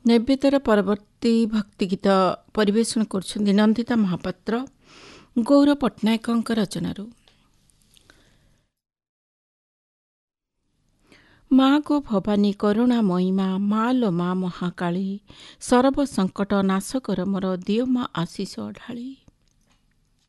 ନୈବେଦ୍ୟର ପରବର୍ତ୍ତୀ ଭକ୍ତି ଗୀତ ପରିବେଷଣ କରୁଛନ୍ତି ନନ୍ଦିତା ମହାପାତ୍ର ଗୌର ପଟ୍ଟନାୟକଙ୍କ ରଚନାରୁ। ମା ଗୋ ଭବାନୀ କରୁଣାମୟୀ ମା ଲୋ ମା ମହାକାଳୀ ସରବ ସଙ୍କଟ ନାଶ କର ମୋର ଦିଅ ମା ଆଶିଷ ଢାଳି।